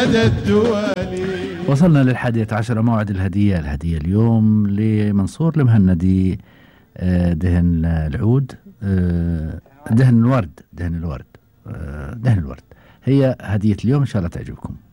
وصلنا لل11 موعد الهدية اليوم لمنصور المهندي، دهن العود، دهن الورد هي هدية اليوم، إن شاء الله تعجبكم.